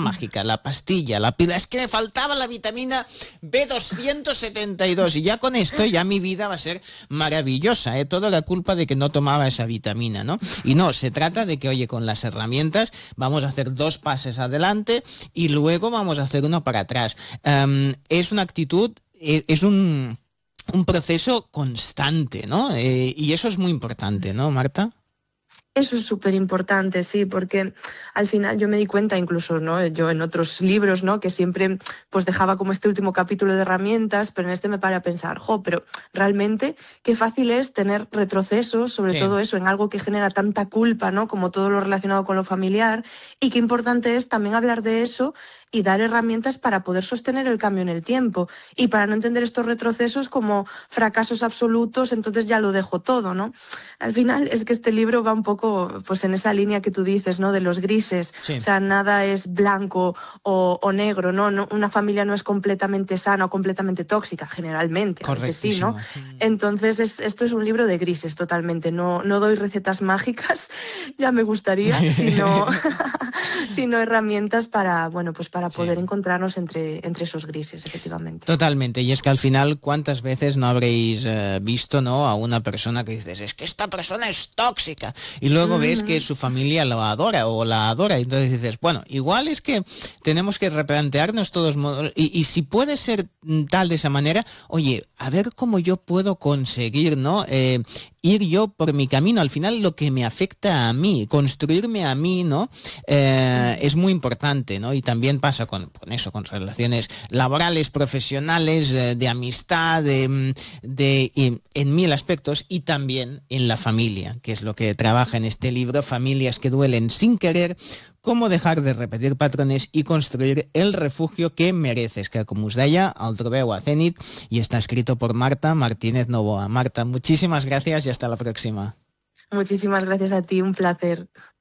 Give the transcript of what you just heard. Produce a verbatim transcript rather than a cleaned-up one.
mágica, la pastilla, la pila. Es que me faltaba la vitamina B doscientos setenta y dos y ya con esto ya mi vida va a ser maravillosa, ¿eh? Toda la culpa de que no tomaba esa vitamina, ¿no? Y no, se trata de que, oye, con las herramientas vamos a hacer dos pases adelante y luego vamos a hacer uno para atrás. Um, es una actitud, es un, un proceso constante, ¿no? Eh, y eso es muy importante, ¿no, Marta? Eso es súper importante, sí, porque al final yo me di cuenta, incluso, ¿no?, yo en otros libros, ¿no?, que siempre pues dejaba como este último capítulo de herramientas, pero en este me paré a pensar, jo, pero realmente qué fácil es tener retrocesos, sobre sí. todo eso, en algo que genera tanta culpa, ¿no?, como todo lo relacionado con lo familiar, y qué importante es también hablar de eso y dar herramientas para poder sostener el cambio en el tiempo y para no entender estos retrocesos como fracasos absolutos, entonces ya lo dejo todo, ¿no? Al final es que este libro va un poco pues en esa línea que tú dices, ¿no?, de los grises, sí. O sea, nada es blanco o, o negro, ¿no? ¿no? Una familia no es completamente sana o completamente tóxica, generalmente, a veces sí, ¿no? Entonces es, esto es un libro de grises totalmente, no, no doy recetas mágicas, ya me gustaría, sino, sino herramientas para, bueno, pues para poder sí. encontrarnos entre, entre esos grises, efectivamente. Totalmente, y es que al final, ¿cuántas veces no habréis eh, visto, ¿no?, a una persona que dices, es que esta persona es tóxica, y luego mm. ves que su familia lo adora o la adora, y entonces dices, bueno, igual es que tenemos que replantearnos todos modos, y, y si puede ser tal de esa manera, oye, a ver cómo yo puedo conseguir, ¿no?, eh, ir yo por mi camino, al final lo que me afecta a mí, construirme a mí, ¿no?, eh, es muy importante, ¿no? Y también pasa con, con eso, con relaciones laborales, profesionales, de, de amistad, de, de, en, en mil aspectos, y también en la familia, que es lo que trabaja en este libro, Familias que duelen sin querer, cómo dejar de repetir patrones y construir el refugio que mereces, que como us deia, el trobeu a Zenit y está escrito por Marta Martínez Novoa. Marta, muchísimas gracias y hasta la próxima. Muchísimas gracias a ti, un placer.